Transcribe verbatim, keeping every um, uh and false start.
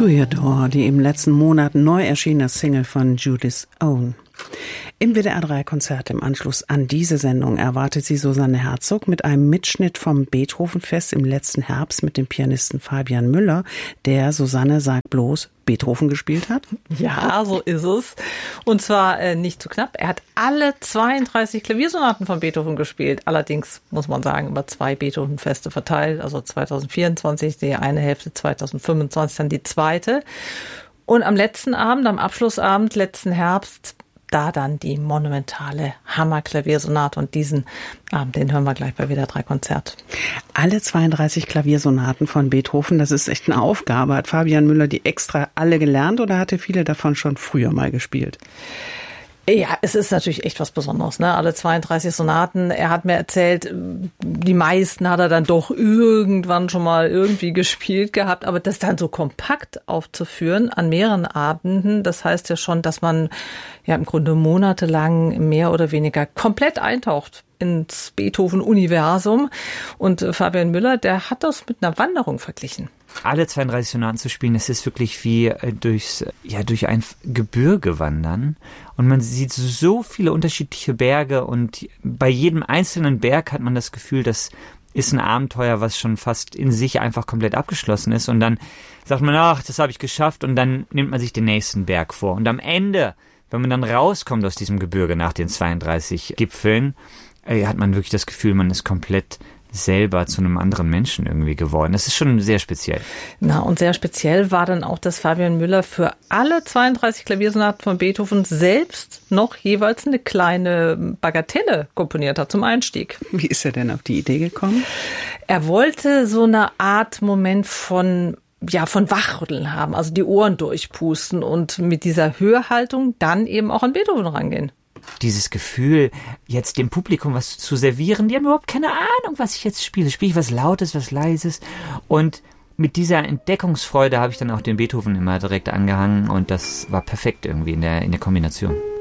Toreador, die im letzten Monat neu erschienene Single von Judith's Own. Im W D R drei Konzert im Anschluss an diese Sendung erwartet sie Susanne Herzog mit einem Mitschnitt vom Beethovenfest im letzten Herbst mit dem Pianisten Fabian Müller, der, Susanne sagt bloß, Beethoven gespielt hat? Ja, so ist es. Und zwar äh, nicht zu knapp. Er hat alle zweiunddreißig Klaviersonaten von Beethoven gespielt. Allerdings, muss man sagen, über zwei Beethovenfeste verteilt. Also zwanzig vierundzwanzig die eine Hälfte, zwanzig fünfundzwanzig dann die zweite. Und am letzten Abend, am Abschlussabend, letzten Herbst, da dann die monumentale Hammer-Klaviersonate. Und diesen Abend, den hören wir gleich bei W D R drei Konzert. Alle zweiunddreißig Klaviersonaten von Beethoven, das ist echt eine Aufgabe. Hat Fabian Müller die extra alle gelernt oder hatte viele davon schon früher mal gespielt? Ja, es ist natürlich echt was Besonderes, ne? Alle zweiunddreißig Sonaten. Er hat mir erzählt, die meisten hat er dann doch irgendwann schon mal irgendwie gespielt gehabt, aber das dann so kompakt aufzuführen an mehreren Abenden, das heißt ja schon, dass man ja im Grunde monatelang mehr oder weniger komplett eintaucht ins Beethoven-Universum. Und Fabian Müller, der hat das mit einer Wanderung verglichen. Alle zweiunddreißig Sonaten zu spielen, das ist wirklich wie durchs, ja, durch ein Gebirge wandern. Und man sieht so viele unterschiedliche Berge und bei jedem einzelnen Berg hat man das Gefühl, das ist ein Abenteuer, was schon fast in sich einfach komplett abgeschlossen ist. Und dann sagt man, ach, das habe ich geschafft und dann nimmt man sich den nächsten Berg vor. Und am Ende, wenn man dann rauskommt aus diesem Gebirge nach den zweiunddreißig Gipfeln, hat man wirklich das Gefühl, man ist komplett selber zu einem anderen Menschen irgendwie geworden. Das ist schon sehr speziell. Na, und sehr speziell war dann auch, dass Fabian Müller für alle zweiunddreißig Klaviersonaten von Beethoven selbst noch jeweils eine kleine Bagatelle komponiert hat zum Einstieg. Wie ist er denn auf die Idee gekommen? Er wollte so eine Art Moment von ja, von Wachrütteln haben, also die Ohren durchpusten und mit dieser Hörhaltung dann eben auch an Beethoven rangehen. Dieses Gefühl, jetzt dem Publikum was zu servieren, die haben überhaupt keine Ahnung, was ich jetzt spiele. Spiele ich was Lautes, was Leises? Und mit dieser Entdeckungsfreude habe ich dann auch den Beethoven immer direkt angehangen und das war perfekt irgendwie in der, in der Kombination.